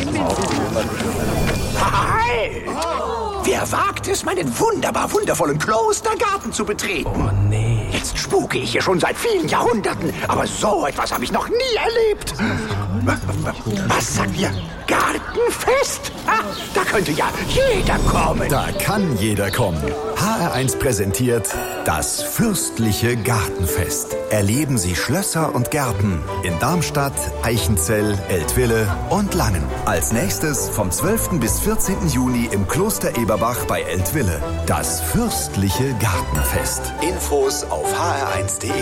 Halt! Wer wagt es, meinen wundervollen Klostergarten zu betreten? Oh, nee. Jetzt spuke ich hier schon seit vielen Jahrhunderten, aber so etwas habe ich noch nie erlebt. Was sagt ihr? Gartenfest? Da könnte ja jeder kommen. Da kann jeder kommen. HR1 präsentiert das fürstliche Gartenfest. Erleben Sie Schlösser und Gärten in Darmstadt, Eichenzell, Eltville und Langen. Als nächstes vom 12. bis 14. Juni im Kloster Eberbach bei Eltville. Das fürstliche Gartenfest. Infos auf hr1.de.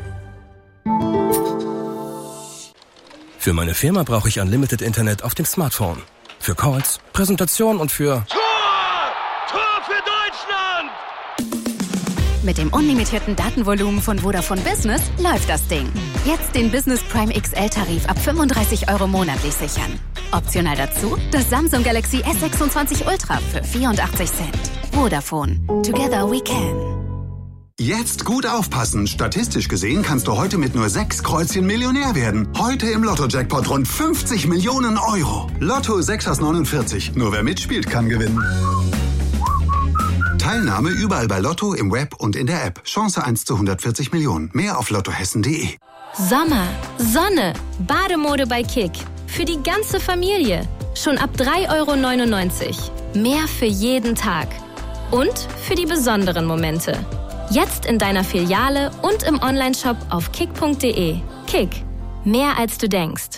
Für meine Firma brauche ich Unlimited Internet auf dem Smartphone. Für Calls, Präsentationen und für... Tor für Deutschland! Mit dem unlimitierten Datenvolumen von Vodafone Business läuft das Ding. Jetzt den Business Prime XL-Tarif ab 35 € monatlich sichern. Optional dazu das Samsung Galaxy S26 Ultra für 84 Cent. Vodafone. Together we can. Jetzt gut aufpassen. Statistisch gesehen kannst du heute mit nur 6 Kreuzchen Millionär werden. Heute im Lotto-Jackpot rund 50 Millionen €. Lotto 6 aus 49. Nur wer mitspielt, kann gewinnen. Teilnahme überall bei Lotto, im Web und in der App. Chance 1 zu 140 Millionen. Mehr auf lottohessen.de. Sommer, Sonne, Bademode bei Kick. Für die ganze Familie. Schon ab 3,99 €. Mehr für jeden Tag. Und für die besonderen Momente. Jetzt in deiner Filiale und im Onlineshop auf kick.de. Kick. Mehr als du denkst.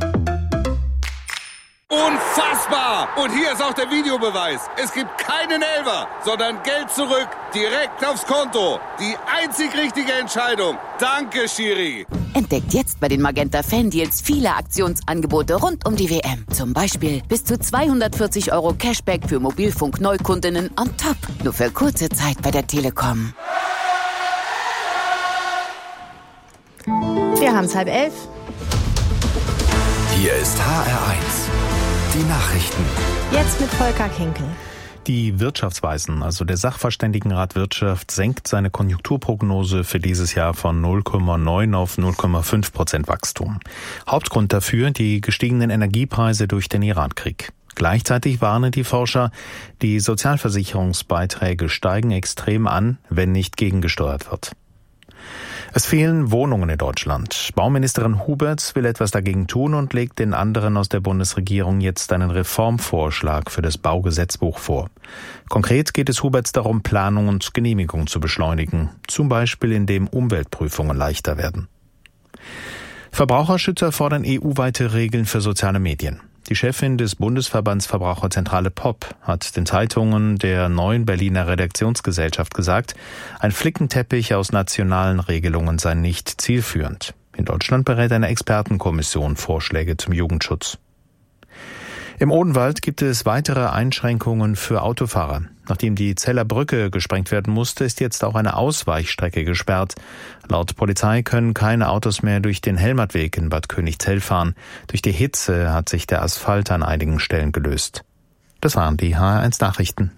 Unfassbar! Und hier ist auch der Videobeweis. Es gibt keinen Elfer, sondern Geld zurück, direkt aufs Konto. Die einzig richtige Entscheidung. Danke, Schiri. Entdeckt jetzt bei den Magenta Fan-Deals viele Aktionsangebote rund um die WM. Zum Beispiel bis zu 240 € Cashback für Mobilfunk-Neukundinnen on top. Nur für kurze Zeit bei der Telekom. Wir haben es 10:30. Hier ist HR1. Die Nachrichten. Jetzt mit Volker Kinkel. Die Wirtschaftsweisen, also der Sachverständigenrat Wirtschaft, senkt seine Konjunkturprognose für dieses Jahr von 0,9 auf 0,5% Wachstum. Hauptgrund dafür die gestiegenen Energiepreise durch den Irankrieg. Gleichzeitig warnen die Forscher, die Sozialversicherungsbeiträge steigen extrem an, wenn nicht gegengesteuert wird. Es fehlen Wohnungen in Deutschland. Bauministerin Huberts will etwas dagegen tun und legt den anderen aus der Bundesregierung jetzt einen Reformvorschlag für das Baugesetzbuch vor. Konkret geht es Huberts darum, Planung und Genehmigung zu beschleunigen, zum Beispiel indem Umweltprüfungen leichter werden. Verbraucherschützer fordern EU-weite Regeln für soziale Medien. Die Chefin des Bundesverbands Verbraucherzentrale POP hat den Zeitungen der neuen Berliner Redaktionsgesellschaft gesagt, ein Flickenteppich aus nationalen Regelungen sei nicht zielführend. In Deutschland berät eine Expertenkommission Vorschläge zum Jugendschutz. Im Odenwald gibt es weitere Einschränkungen für Autofahrer. Nachdem die Zeller Brücke gesprengt werden musste, ist jetzt auch eine Ausweichstrecke gesperrt. Laut Polizei können keine Autos mehr durch den Helmertweg in Bad Königzell fahren. Durch die Hitze hat sich der Asphalt an einigen Stellen gelöst. Das waren die HR1 Nachrichten.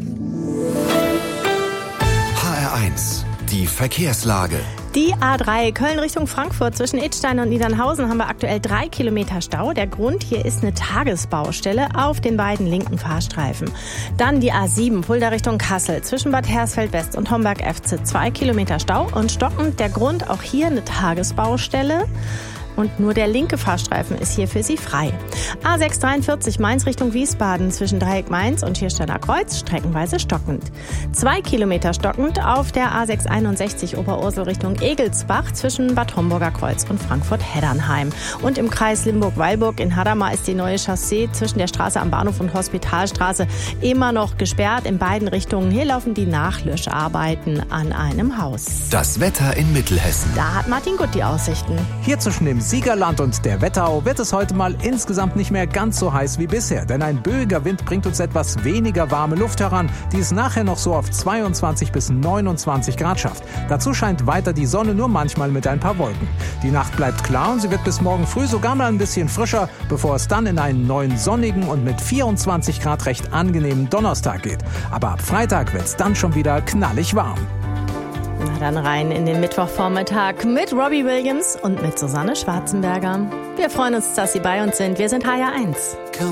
HR1, die Verkehrslage. Die A3 Köln Richtung Frankfurt zwischen Idstein und Niedernhausen haben wir aktuell 3 Kilometer Stau. Der Grund hier ist eine Tagesbaustelle auf den beiden linken Fahrstreifen. Dann die A7 Fulda Richtung Kassel zwischen Bad Hersfeld West und Homberg FC 2 Kilometer Stau und stockend. Der Grund auch hier eine Tagesbaustelle. Und nur der linke Fahrstreifen ist hier für Sie frei. A643 Mainz Richtung Wiesbaden zwischen Dreieck Mainz und Schiersteiner Kreuz streckenweise stockend. 2 Kilometer stockend auf der A661 Oberursel Richtung Egelsbach zwischen Bad Homburger Kreuz und Frankfurt-Heddernheim. Und im Kreis Limburg-Weilburg in Hadamar ist die neue Chaussee zwischen der Straße am Bahnhof und Hospitalstraße immer noch gesperrt in beiden Richtungen. Hier laufen die Nachlöscharbeiten an einem Haus. Das Wetter in Mittelhessen. Da hat Martin Gutt die Aussichten. Hier zwischen dem Siegerland und der Wetterau wird es heute mal insgesamt nicht mehr ganz so heiß wie bisher, denn ein böiger Wind bringt uns etwas weniger warme Luft heran, die es nachher noch so auf 22 bis 29 Grad schafft. Dazu scheint weiter die Sonne, nur manchmal mit ein paar Wolken. Die Nacht bleibt klar und sie wird bis morgen früh sogar mal ein bisschen frischer, bevor es dann in einen neuen sonnigen und mit 24 Grad recht angenehmen Donnerstag geht. Aber ab Freitag wird es dann schon wieder knallig warm. Na dann rein in den Mittwochvormittag mit Robbie Williams und mit Susanne Schwarzenberger. Wir freuen uns, dass Sie bei uns sind. Wir sind HR1.